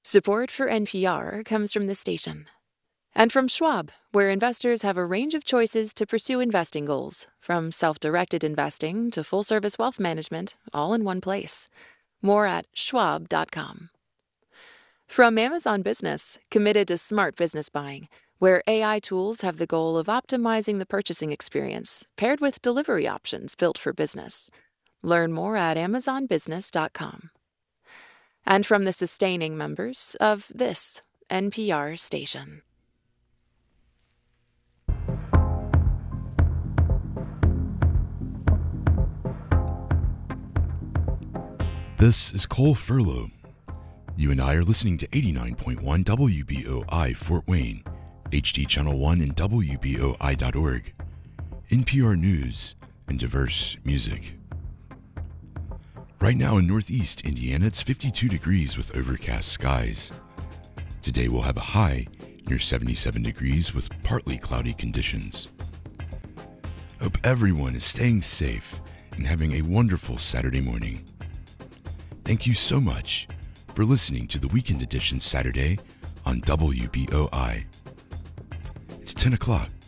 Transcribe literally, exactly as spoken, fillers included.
Support for N P R comes from this station. And from Schwab, where investors have a range of choices to pursue investing goals, from self-directed investing to full-service wealth management, all in one place. More at schwab dot com. From Amazon Business, committed to smart business buying, where A I tools have the goal of optimizing the purchasing experience, paired with delivery options built for business. Learn more at amazon business dot com. And from the sustaining members of this N P R station. This is Cole Furlow. You and I are listening to eighty-nine point one W B O I Fort Wayne, H D Channel one and W B O I dot org, N P R News, and diverse music. Right now in Northeast Indiana, it's fifty-two degrees with overcast skies. Today we'll have a high near seventy-seven degrees with partly cloudy conditions. Hope everyone is staying safe and having a wonderful Saturday morning. Thank you so much for listening to the Weekend Edition Saturday on W B O I. It's ten o'clock.